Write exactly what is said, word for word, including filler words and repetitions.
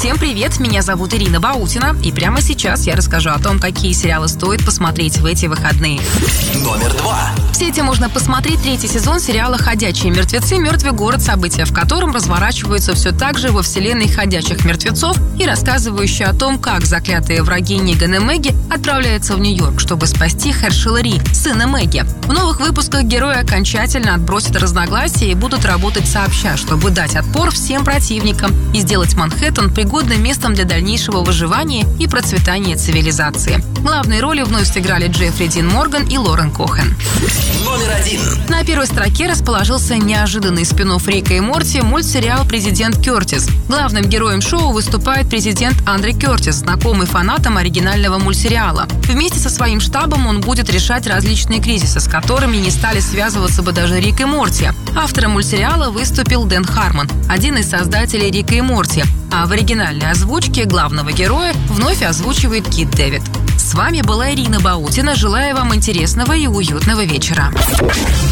Всем привет, меня зовут Ирина Баутина, и прямо сейчас я расскажу о том, какие сериалы стоит посмотреть в эти выходные. Номер два. В сети можно посмотреть третий сезон сериала «Ходячие мертвецы. Мертвый город», события в котором разворачиваются все так же во вселенной ходячих мертвецов и рассказывающие о том, как заклятые враги Ниган и Мэгги отправляются в Нью-Йорк, чтобы спасти Хершела Ри, сына Мэгги. В новых выпусках герои окончательно отбросят разногласия и будут работать сообща, чтобы дать отпор всем противникам и сделать Манхэттен пригодным местом для дальнейшего выживания и процветания цивилизации. Главные роли вновь сыграли Джеффри Дин Морган и Лорен Кохэн. Номер один. На первой строке расположился неожиданный спин-офф Рика и Морти мультсериал «Президент Кертис». Главным героем шоу выступает президент Андре Кертис, знакомый фанатам оригинального мультсериала. Вместе со своим штабом он будет решать различные кризисы, с которыми не стали связываться бы даже Рик и Морти. Автором мультсериала выступил Дэн Хармон, один из создателей Рика и Морти, а в оригинальной озвучке главного героя вновь озвучивает Кит Дэвид. С вами была Ирина Баутина. Желаю вам интересного и уютного вечера.